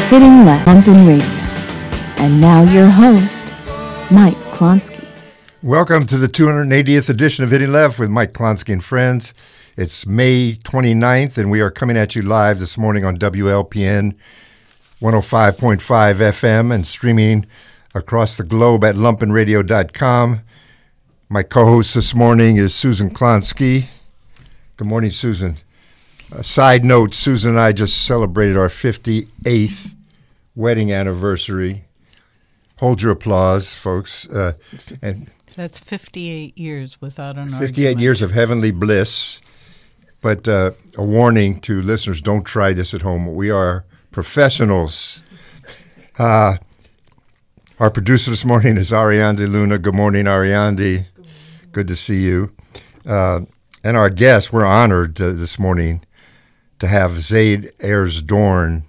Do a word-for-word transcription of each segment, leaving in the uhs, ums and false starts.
Hitting Left Lumpen Radio. And now your host, Mike Klonsky. Welcome to the two hundred eightieth edition of Hitting Left with Mike Klonsky and friends. It's May twenty-ninth, and we are coming at you live this morning on W L P N one oh five point five F M and streaming across the globe at lumpen radio dot com. My co-host this morning is Susan Klonsky. Good morning, Susan. A side note, Susan and I just celebrated our fifty-eighth wedding anniversary. Hold your applause, folks. Uh, and That's fifty-eight years without an fifty-eight argument. years of heavenly bliss. But uh, a warning to listeners, don't try this at home. We are professionals. Uh, our producer this morning is Ariandi Luna. Good morning, Ariandi. Good to see you. Uh, and our guest, we're honored uh, this morning to have Zaid Ayers-Dorn,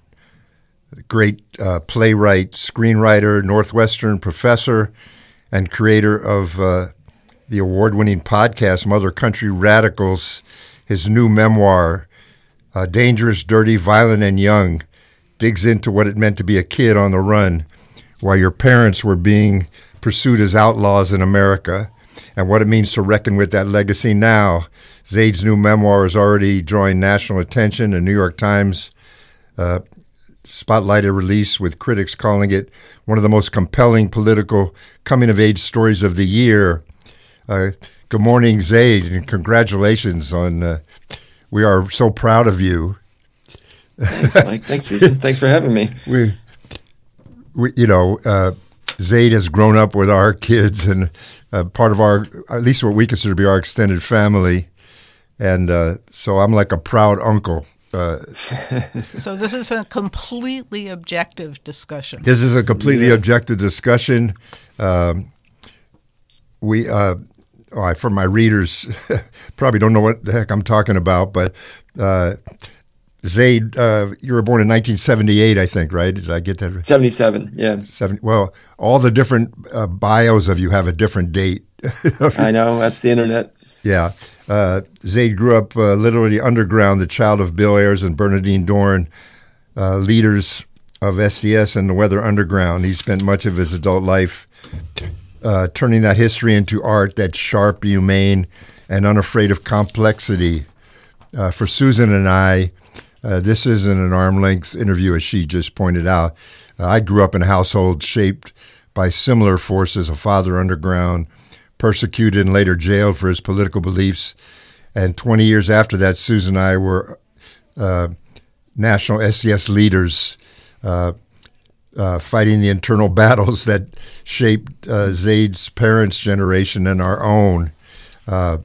great uh, playwright, screenwriter, Northwestern professor, and creator of uh, the award-winning podcast, Mother Country Radicals. His new memoir, uh, Dangerous, Dirty, Violent, and Young, digs into what it meant to be a kid on the run while your parents were being pursued as outlaws in America, and what it means to reckon with that legacy now. Zaid's new memoir is already drawing national attention. The New York Times uh, spotlighted release with critics calling it one of the most compelling political coming-of-age stories of the year. Uh, good morning, Zaid, and congratulations on. Uh, we are so proud of you. Thanks, Mike. Thanks, Susan. Thanks for having me. We, we you know, uh, Zaid has grown up with our kids and uh, part of our, at least what we consider to be our extended family, and uh, so I'm like a proud uncle. Uh, so this is a completely objective discussion. This is a completely yeah. objective discussion. Um, we, uh, oh, I, for my readers, probably don't know what the heck I'm talking about, but uh, Zaid, uh, you were born in nineteen seventy-eight, I think, right? Did I get that right? seventy-seven, yeah. Seven, well, all the different uh, bios of you have a different date. I know, that's the internet. Yeah. Uh, Zaid grew up uh, literally underground, the child of Bill Ayers and Bernadine Dorn, uh, leaders of S D S and the Weather Underground. He spent much of his adult life uh, turning that history into art that's sharp, humane, and unafraid of complexity. Uh, for Susan and I, uh, this isn't an arm-length interview, as she just pointed out. Uh, I grew up in a household shaped by similar forces, a father underground, persecuted and later jailed for his political beliefs. And twenty years after that, Susan and I were uh, national S D S leaders uh, uh, fighting the internal battles that shaped uh, Zaid's parents' generation and our own. Uh,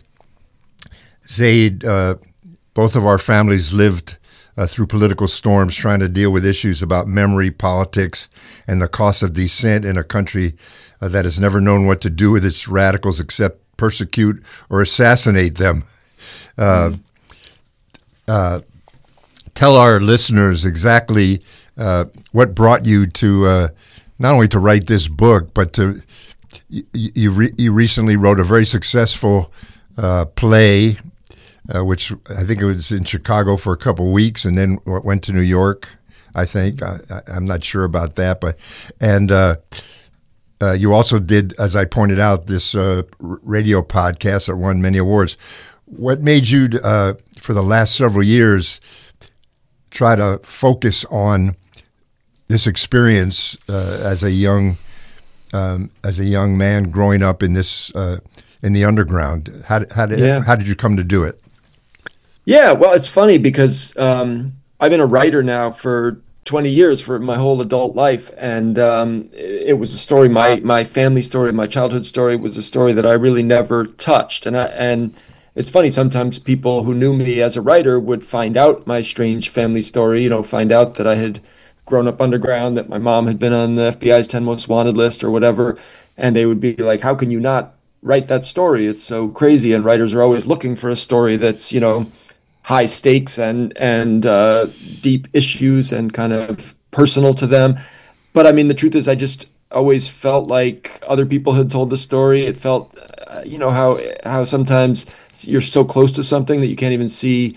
Zaid, uh, both of our families lived uh, through political storms trying to deal with issues about memory, politics, and the cost of dissent in a country Uh, that has never known what to do with its radicals except persecute or assassinate them. Uh, mm. uh, tell our listeners exactly uh, what brought you to uh, not only to write this book, but to you, you, re- you recently wrote a very successful uh, play, uh, which I think it was in Chicago for a couple of weeks, and then went to New York. I think I, I, I'm not sure about that, but and. Uh, Uh, you also did, as I pointed out, this uh, radio podcast that won many awards. What made you, uh, for the last several years, try to focus on this experience uh, as a young, um, as a young man growing up in this uh, in the underground? How, how did yeah. how did you come to do it? Yeah, well, it's funny because um, I've been a writer now for twenty years, for my whole adult life, and um, it was a story. My my family story, my childhood story, was a story that I really never touched. And I, and it's funny, sometimes people who knew me as a writer would find out my strange family story. You know, find out that I had grown up underground, that my mom had been on the F B I's ten Most Wanted list or whatever, and they would be like, "How can you not write that story? It's so crazy." And writers are always looking for a story that's, you know, high stakes and and uh, deep issues and kind of personal to them. But I mean, the truth is, I just always felt like other people had told the story. It felt, uh, you know, how how sometimes you're so close to something that you can't even see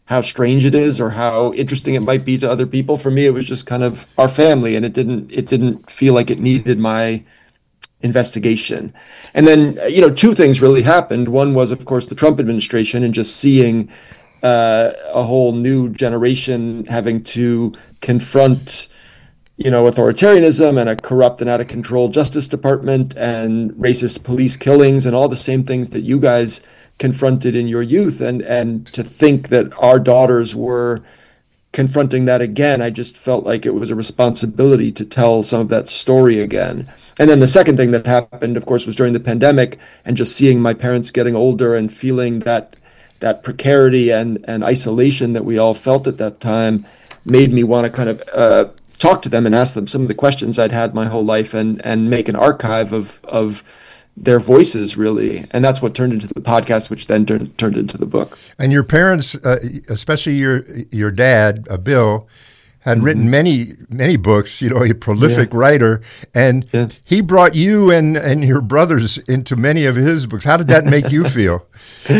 how strange it is or how interesting it might be to other people. For me, it was just kind of our family, and it didn't it didn't feel like it needed my investigation. And then, you know, two things really happened. One was, of course, the Trump administration, and just seeing uh, a whole new generation having to confront, you know, authoritarianism and a corrupt and out of control Justice Department and racist police killings and all the same things that you guys confronted in your youth. And, and to think that our daughters were confronting that again, I just felt like it was a responsibility to tell some of that story again. And then the second thing that happened, of course, was during the pandemic, and just seeing my parents getting older and feeling that that precarity and, and isolation that we all felt at that time made me want to kind of uh, talk to them and ask them some of the questions I'd had my whole life, and and make an archive of of their voices, really. And that's what turned into the podcast, which then turned turned into the book. And your parents, uh, especially your your dad, uh, Bill, had mm-hmm. written many many books. You know, a prolific yeah. writer, and yeah. he brought you and and your brothers into many of his books. How did that make you feel?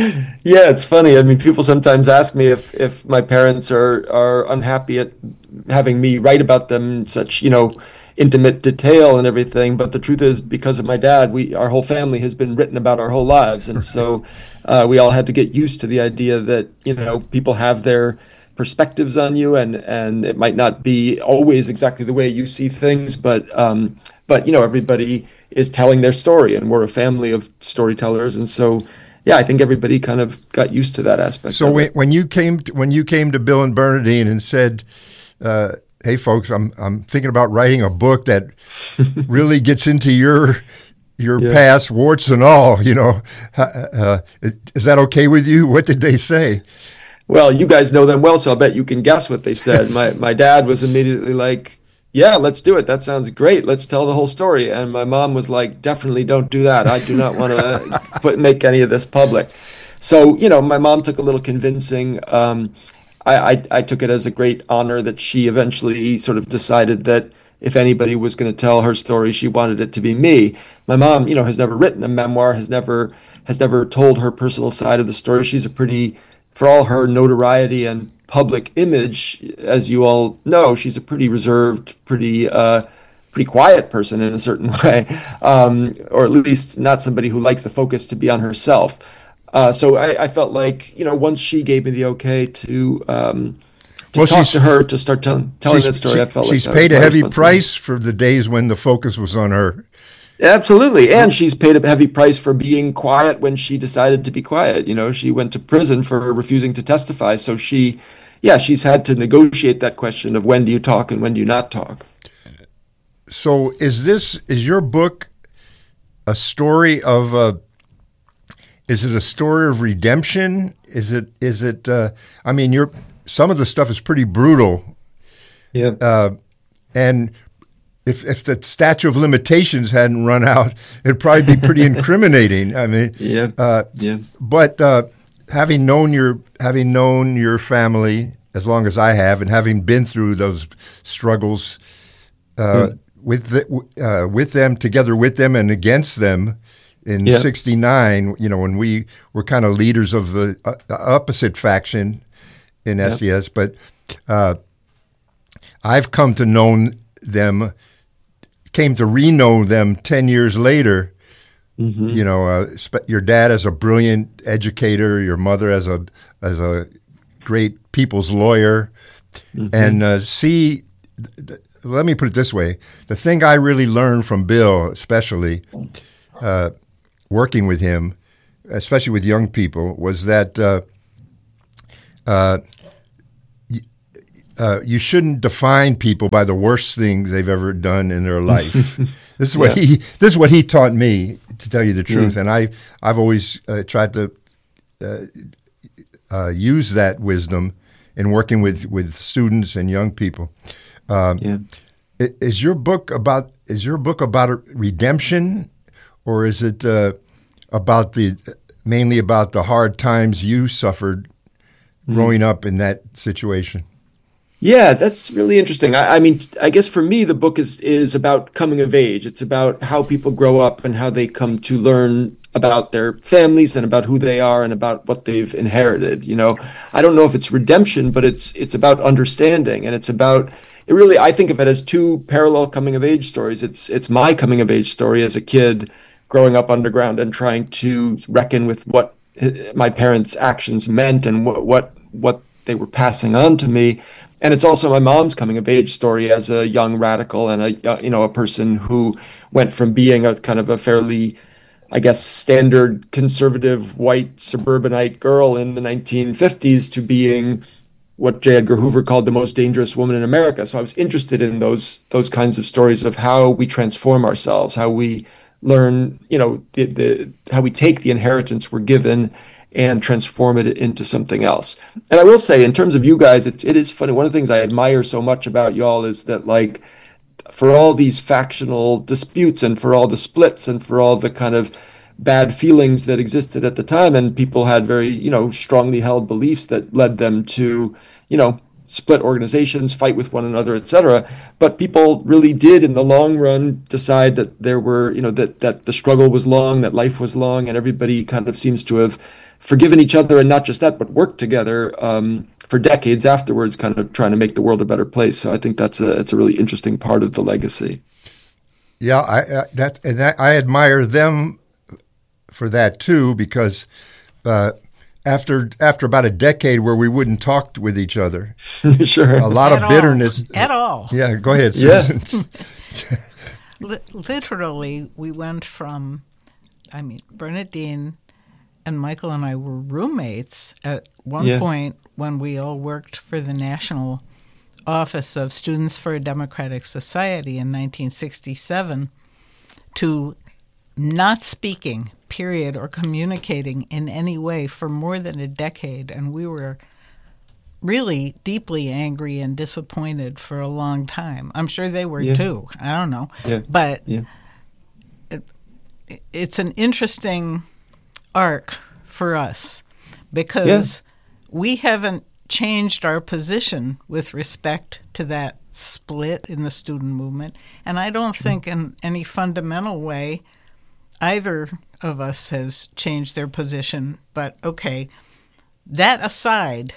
Yeah, it's funny. I mean, people sometimes ask me if if my parents are are unhappy at having me write about them in such, you know, intimate detail and everything. But the truth is, because of my dad, we our whole family has been written about our whole lives, and so uh, we all had to get used to the idea that, you know, people have their perspectives on you, and and it might not be always exactly the way you see things, but um, but you know, everybody is telling their story, and we're a family of storytellers, and so. Yeah, I think everybody kind of got used to that aspect. So when, when you came to, when you came to Bill and Bernadine and said, uh, "Hey, folks, I'm I'm thinking about writing a book that really gets into your your yeah. past, warts and all," you know, uh, is, is that okay with you? What did they say? Well, you guys know them well, so I bet you can guess what they said. my my dad was immediately like, "Yeah, let's do it. That sounds great. Let's tell the whole story." And my mom was like, "Definitely don't do that. I do not want to put make any of this public." So, you know, my mom took a little convincing. Um, I, I, I took it as a great honor that she eventually sort of decided that if anybody was going to tell her story, she wanted it to be me. My mom, you know, has never written a memoir, has never has never told her personal side of the story. She's a pretty, for all her notoriety and public image, as you all know, she's a pretty reserved, pretty uh, pretty quiet person in a certain way, um, or at least not somebody who likes the focus to be on herself. Uh, so I, I felt like, you know, once she gave me the okay to um, to well, talk to her, to start telling telling that story, she, I felt she's like paid a heavy price for the days when the focus was on her. Absolutely. And she's paid a heavy price for being quiet when she decided to be quiet. You know, she went to prison for refusing to testify. So she, yeah, she's had to negotiate that question of when do you talk and when do you not talk. So is this, is your book a story of, uh, is it a story of redemption? Is it, is it, uh, I mean, you're, some of the stuff is pretty brutal. Yeah. Uh, and If if the statute of limitations hadn't run out, it'd probably be pretty incriminating. I mean, yeah, uh, yeah. But uh, having known your having known your family as long as I have, and having been through those struggles uh, mm. with the, uh, with them, together with them, and against them in yeah. sixty-nine, you know, when we were kind of leaders of the uh, opposite faction in yeah. S D S, but uh, I've come to know them. Came to re-know them ten years later. Mm-hmm. You know, uh, sp- your dad as a brilliant educator, your mother as a as a great people's lawyer, mm-hmm. and uh, see. Th- th- let me put it this way: the thing I really learned from Bill, especially uh, working with him, especially with young people, was that uh, uh, Uh, you shouldn't define people by the worst things they've ever done in their life. This is what yeah. he. This is what he taught me, to tell you the truth. Mm. And I, I've always uh, tried to uh, uh, use that wisdom in working with, with students and young people. Um, yeah. Is your book about is your book about redemption, or is it uh, about the mainly about the hard times you suffered mm. growing up in that situation? Yeah, that's really interesting. I, I mean, I guess for me, the book is is about coming of age. It's about how people grow up and how they come to learn about their families and about who they are and about what they've inherited. You know, I don't know if it's redemption, but it's it's about understanding, and it's about it really. I think of it as two parallel coming of age stories. It's it's my coming of age story as a kid growing up underground and trying to reckon with what my parents' actions meant and what what what they were passing on to me. And it's also my mom's coming of age story as a young radical and a you know a person who went from being a kind of a fairly, I guess, standard conservative white suburbanite girl in the nineteen fifties to being what J. Edgar Hoover called the most dangerous woman in America. So I was interested in those those kinds of stories of how we transform ourselves, how we learn, you know, the, the how we take the inheritance we're given and transform it into something else. And I will say, in terms of you guys, it's, it is funny. One of the things I admire so much about y'all is that, like, for all these factional disputes and for all the splits and for all the kind of bad feelings that existed at the time, and people had very, you know, strongly held beliefs that led them to, you know, split organizations, fight with one another, et cetera. But people really did, in the long run, decide that there were, you know, that that the struggle was long, that life was long, and everybody kind of seems to have forgiven each other, and not just that, but worked together um, for decades afterwards, kind of trying to make the world a better place. So I think that's a it's a really interesting part of the legacy. Yeah, I uh, that and that, I admire them for that too, because uh, after after about a decade where we wouldn't talk with each other, sure, a lot at of bitterness all. at all. Yeah, go ahead, Susan. Yeah. Literally, we went from, I mean, Bernadine and Michael and I were roommates at one yeah. point when we all worked for the National Office of Students for a Democratic Society in nineteen sixty-seven, to not speaking, period, or communicating in any way for more than a decade. And we were really deeply angry and disappointed for a long time. I'm sure they were yeah. too. I don't know. Yeah. But yeah. It, it's an interesting arc for us because yeah. we haven't changed our position with respect to that split in the student movement. And I don't think in any fundamental way either of us has changed their position. But okay, that aside,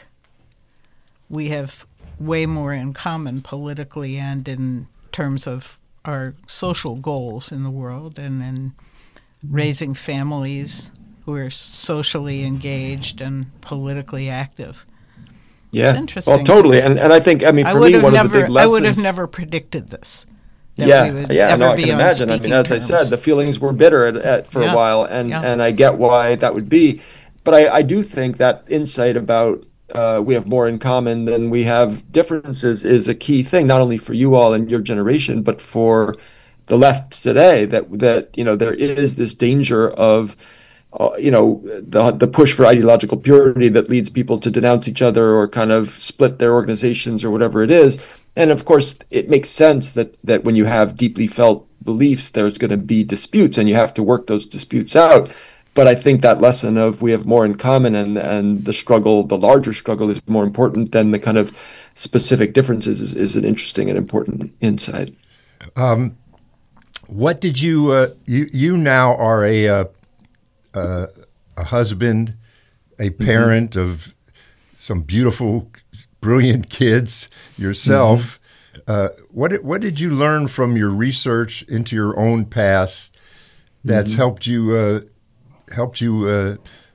we have way more in common politically and in terms of our social goals in the world and in raising families who are socially engaged and politically active. Yeah, it's interesting. Well, totally. And and I think, I mean, for me, one never, of the big lessons... I would have never predicted this. Yeah, yeah, no, I can imagine. I mean, as terms. I said, the feelings were bitter at, at, for yeah. a while, and, yeah. and I get why that would be. But I, I do think that insight about uh, we have more in common than we have differences is a key thing, not only for you all and your generation, but for the left today, that, that you know, there is this danger of Uh, you know, the the push for ideological purity that leads people to denounce each other or kind of split their organizations or whatever it is. And of course, it makes sense that that when you have deeply felt beliefs, there's going to be disputes and you have to work those disputes out. But I think that lesson of we have more in common and, and the struggle, the larger struggle is more important than the kind of specific differences is, is an interesting and important insight. Um, what did you, uh, you, you now are a, uh, Uh, a husband, a parent mm-hmm. of some beautiful, brilliant kids yourself. Mm-hmm. Uh, what what did you learn from your research into your own past that's mm-hmm. helped you uh, helped you uh,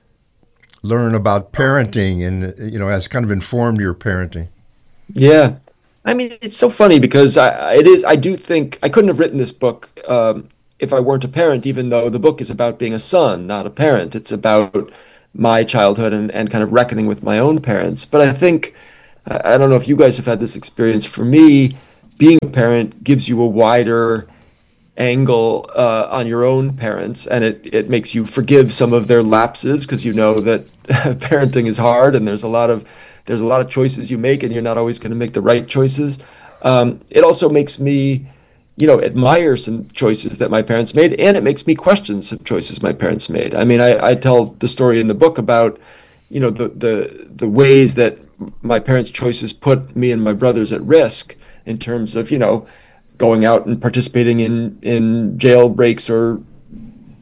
learn about parenting and you know has kind of informed your parenting? Yeah, I mean it's so funny because I, it is. I do think I couldn't have written this book. Um, if I weren't a parent, even though the book is about being a son, not a parent. It's about my childhood and, and kind of reckoning with my own parents. But I think, I don't know if you guys have had this experience. For me, being a parent gives you a wider angle uh, on your own parents, and it, it makes you forgive some of their lapses because you know that parenting is hard and there's a lot of there's a lot of choices you make and you're not always going to make the right choices. Um, it also makes me you know, admire some choices that my parents made, and it makes me question some choices my parents made. I mean, I, I tell the story in the book about, you know, the, the the ways that my parents' choices put me and my brothers at risk in terms of, you know, going out and participating in, in jailbreaks or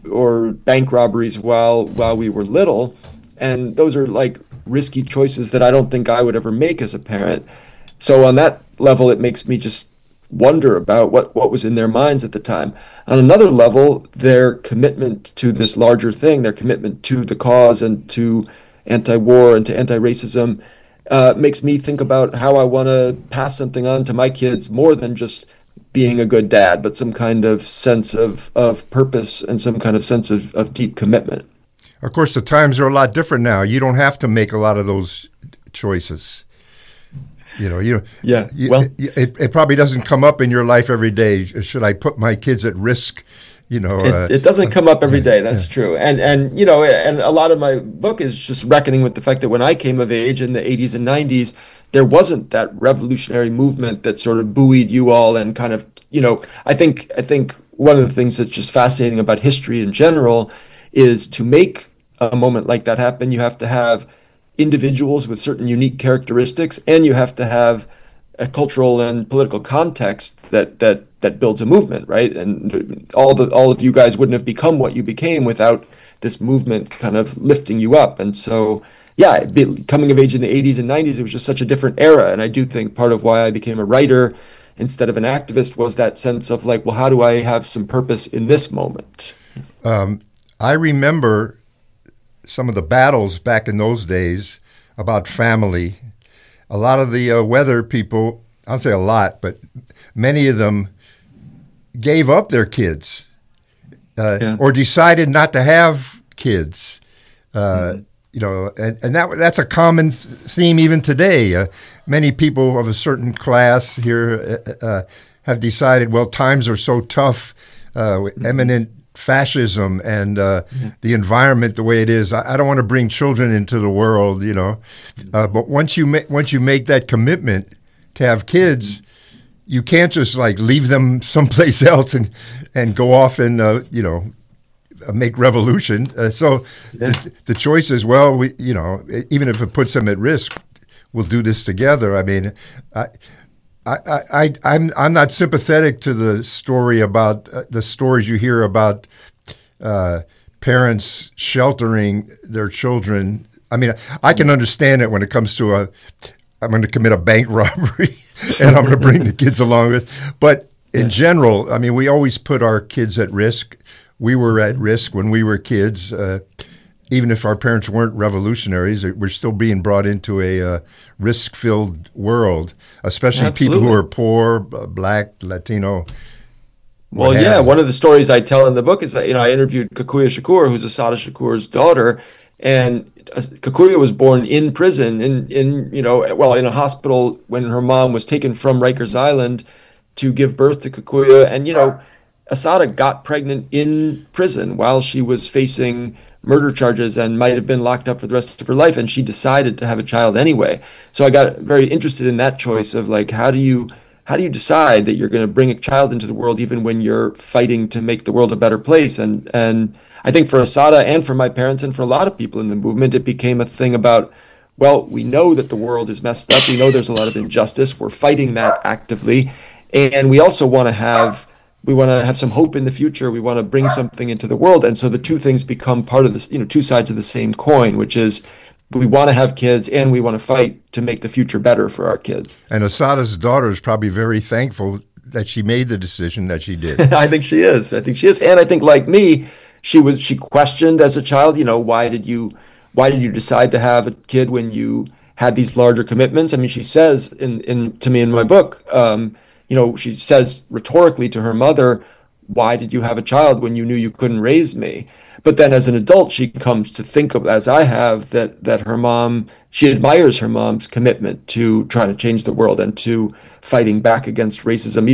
or bank robberies while while we were little, and those are like risky choices that I don't think I would ever make as a parent. So on that level, it makes me just wonder about what, what was in their minds at the time. On another level, their commitment to this larger thing, their commitment to the cause and to anti-war and to anti-racism, uh, makes me think about how I want to pass something on to my kids more than just being a good dad, but some kind of sense of, of purpose and some kind of sense of, of deep commitment. Of course, the times are a lot different now. You don't have to make a lot of those choices. You know, you yeah. You, well, it, it probably doesn't come up in your life every day. Should I put my kids at risk? You know, it, uh, it doesn't come up every day. That's yeah. true. And and you know, and a lot of my book is just reckoning with the fact that when I came of age in the eighties and nineties, there wasn't that revolutionary movement that sort of buoyed you all and kind of, you know, I think I think one of the things that's just fascinating about history in general is to make a moment like that happen, you have to have individuals with certain unique characteristics, and you have to have a cultural and political context that that that builds a movement, right? And all the all of you guys wouldn't have become what you became without this movement kind of lifting you up. And so, yeah, coming of age in the eighties and nineties, it was just such a different era. And I do think part of why I became a writer instead of an activist was that sense of like, well, how do I have some purpose in this moment? Um, I remember some of the battles back in those days about family. A lot of the uh, weather people, I'll say a lot, but many of them gave up their kids uh, yeah. or decided not to have kids. Uh, mm-hmm. You know, and, and that that's a common th- theme even today. Uh, many people of a certain class here uh, uh, have decided, well, times are so tough, uh, with mm-hmm. eminent fascism and uh, mm-hmm. the environment the way it is. I, I don't want to bring children into the world, you know. Uh, but once you ma- once you make that commitment to have kids, you can't just like leave them someplace else and and go off and uh, you know make revolution. Uh, so yeah. the, the choice is, well, we you know even if it puts them at risk, we'll do this together. I mean, I. I, I, I'm I'm not sympathetic to the story about uh, the stories you hear about uh, parents sheltering their children. I mean, I can understand it when it comes to a, I'm going to commit a bank robbery and I'm going to bring the kids along with. But in yeah. general, I mean, we always put our kids at risk. We were at risk when we were kids. Uh, Even if our parents weren't revolutionaries, we're still being brought into a uh, risk-filled world, especially Absolutely. people who are poor, Black, Latino. Well, yeah, one of the stories I tell in the book is that, you know, I interviewed Kikuya Shakur, who's Assata Shakur's daughter, and Kikuya was born in prison, in, in you know, well, in a hospital when her mom was taken from Rikers Island to give birth to Kikuya. And, you know, Assata got pregnant in prison while she was facing murder charges and might have been locked up for the rest of her life, and she decided to have a child anyway. So I got very interested in that choice of like, how do you how do you decide that you're going to bring a child into the world even when you're fighting to make the world a better place? And and I think for Assata and for my parents and for a lot of people in the movement, it became a thing about, well, we know that the world is messed up. We know there's a lot of injustice. We're fighting that actively, and we also want to have We want to have some hope in the future. We want to bring something into the world. And so the two things become part of this, you know, two sides of the same coin, which is we want to have kids and we want to fight to make the future better for our kids. And Assata's daughter is probably very thankful that she made the decision that she did. I think she is. I think she is. And I think like me, she was, she questioned as a child, you know, why did you, why did you decide to have a kid when you had these larger commitments? I mean, she says in, in to me in my book, um, you know, she says rhetorically to her mother, why did you have a child when you knew you couldn't raise me? But then as an adult, she comes to think of, as I have, that that her mom, she admires her mom's commitment to trying to change the world and to fighting back against racism,